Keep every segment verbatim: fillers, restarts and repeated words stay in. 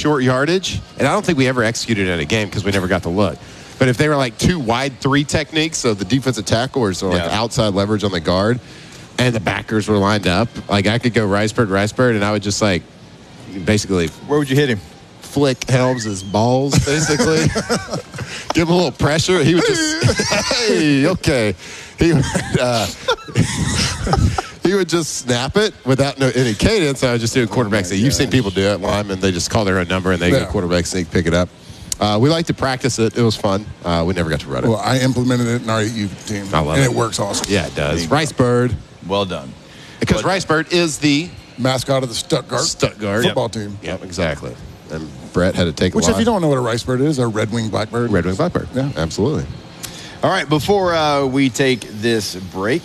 short yardage, and I don't think we ever executed it in a game because we never got to look. But if they were like two wide three techniques, so the defensive tackle or so like Yeah. outside leverage on the guard, and the backers were lined up, like I could go Riceburg, Riceburg, and I would just like basically Where would you hit him? flick Helms' balls, basically. Give him a little pressure. He would just, hey, okay. He would, uh, he would just snap it without no, any cadence. I would just do a quarterback sneak. You've seen people do it, linemen. They just call their own number, and they Yeah. get a quarterback sneak, pick it up. Uh, we like to practice it. It was fun. Uh, we never got to run it. Well, I implemented it in our U team. I love and it. it works awesome. Yeah, it does. Ricebird. Well done. Because Well- Ricebird is the Mascot of the Stuttgart, Stuttgart football team. Yep, exactly. And Brett had to take Which, a lot. if you don't know what a rice bird is, a red-winged blackbird. Red Wing Blackbird. Yeah. Absolutely. All right, before uh, we take this break,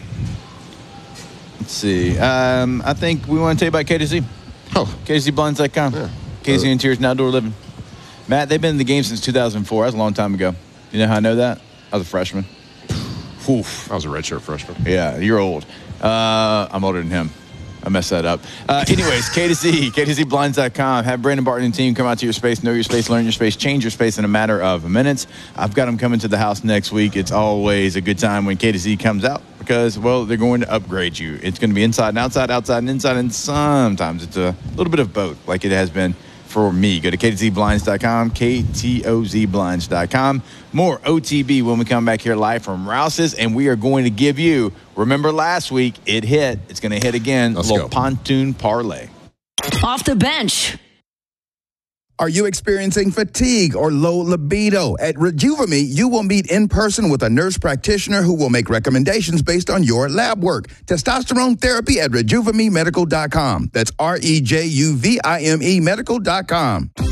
let's see. Um, I think we want to tell you about K to Z. Oh, K to Z blinds dot com. Yeah. K to Z Interiors and Outdoor Living. Matt, they've been in the game since two thousand four. That was a long time ago. You know how I know that? I was a freshman. Oof. I was a redshirt freshman. Yeah, you're old. Uh, I'm older than him. I messed that up. Uh, anyways, K to Z, K to Z blinds dot com. Have Brandon Barton and team come out to your space, know your space, learn your space, change your space in a matter of minutes. I've got them coming to the house next week. It's always a good time when K to Z comes out because, well, they're going to upgrade you. It's going to be inside and outside, outside and inside, and sometimes it's a little bit of both, like it has been for me. Go to K to Z blinds dot com, K T O Z blinds dot com. More O T B when we come back here live from Rouse's, and we are going to give you, remember last week, it hit. It's going to hit again. Let's a little go. pontoon parlay. Off the bench. Are you experiencing fatigue or low libido? At Rejuvame, you will meet in person with a nurse practitioner who will make recommendations based on your lab work. Testosterone therapy at rejuvame medical dot com. That's R E J U V I M E medical dot com.